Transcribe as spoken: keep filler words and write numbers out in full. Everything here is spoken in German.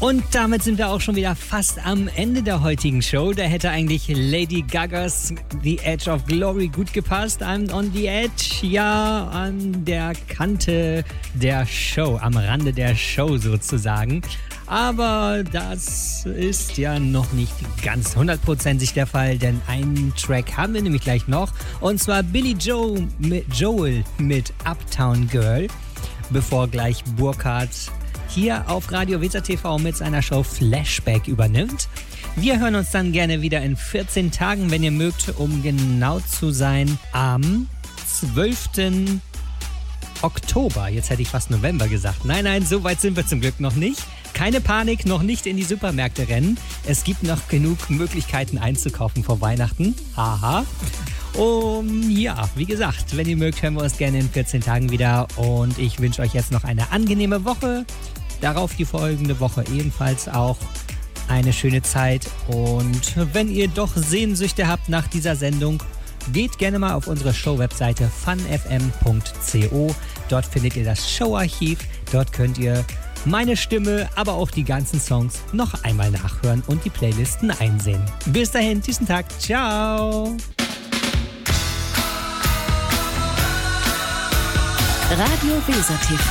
Und damit sind wir auch schon wieder fast am Ende der heutigen Show. Da hätte eigentlich Lady Gagas The Edge of Glory gut gepasst. I'm on the edge, ja, an der Kante der Show, am Rande der Show sozusagen. Aber das ist ja noch nicht ganz hundertprozentig der Fall, denn einen Track haben wir nämlich gleich noch. Und zwar Billy Joe mit Joel mit Uptown Girl, bevor gleich Burkhard hier auf Radio Weser T V mit seiner Show Flashback übernimmt. Wir hören uns dann gerne wieder in vierzehn Tagen, wenn ihr mögt, um genau zu sein, am zwölften Oktober. Jetzt hätte ich fast November gesagt. Nein, nein, so weit sind wir zum Glück noch nicht. Keine Panik, noch nicht in die Supermärkte rennen. Es gibt noch genug Möglichkeiten einzukaufen vor Weihnachten. Haha. Um, ja, wie gesagt, wenn ihr mögt, hören wir uns gerne in vierzehn Tagen wieder. Und ich wünsche euch jetzt noch eine angenehme Woche. Darauf die folgende Woche ebenfalls auch eine schöne Zeit. Und wenn ihr doch Sehnsüchte habt nach dieser Sendung, geht gerne mal auf unsere Show-Webseite fun f m punkt co. Dort findet ihr das Showarchiv. Dort könnt ihr meine Stimme, aber auch die ganzen Songs noch einmal nachhören und die Playlisten einsehen. Bis dahin, diesen Tag. Ciao. Radio Weser T V